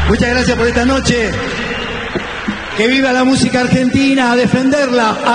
Muchas gracias por esta noche. Que viva la música argentina, a defenderla.